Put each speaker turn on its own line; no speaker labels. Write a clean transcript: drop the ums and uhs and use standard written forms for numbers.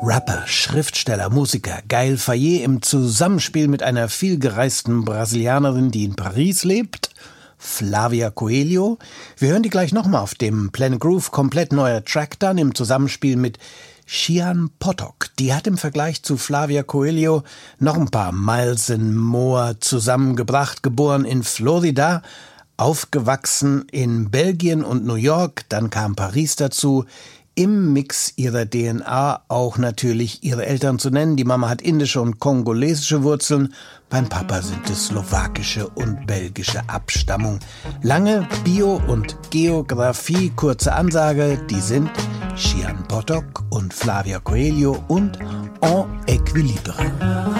Rapper, Schriftsteller, Musiker Gaël Faye im Zusammenspiel mit einer vielgereisten Brasilianerin, die in Paris lebt, Flávia Coelho. Wir hören die gleich nochmal auf dem Planet Groove, komplett neuer Track dann im Zusammenspiel mit Xian Potok. Die hat im Vergleich zu Flávia Coelho noch ein paar Miles and More zusammengebracht, geboren in Florida, aufgewachsen in Belgien und New York, dann kam Paris dazu. Im Mix ihrer DNA auch natürlich ihre Eltern zu nennen. Die Mama hat indische und kongolesische Wurzeln. Beim Papa sind es slowakische und belgische Abstammung. Lange Bio- und Geografie, kurze Ansage, die sind Xian Potok und Flávia Coelho und En Equilibre.